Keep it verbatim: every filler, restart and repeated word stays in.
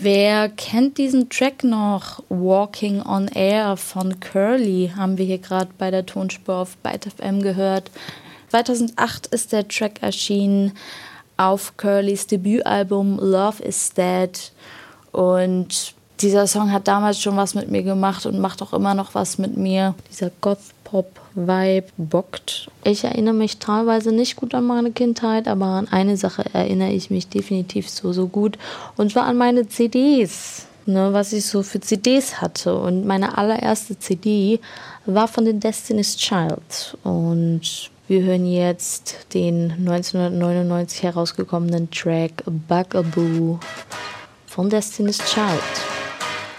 Wer kennt diesen Track noch? Walking on Air von Curly haben wir hier gerade bei der Tonspur auf Byte F M gehört. zweitausendacht ist der Track erschienen auf Curlys Debütalbum Love is Dead. Und dieser Song hat damals schon was mit mir gemacht und macht auch immer noch was mit mir. Dieser Goth-Pop-Vibe bockt. Ich erinnere mich teilweise nicht gut an meine Kindheit, aber an eine Sache erinnere ich mich definitiv so, so gut. Und zwar an meine C Ds, ne, was ich so für C Ds hatte. Und meine allererste C D war von den Destiny's Child. Und wir hören jetzt den neunzehnhundertneunundneunzig herausgekommenen Track Bugaboo von Destiny's Child.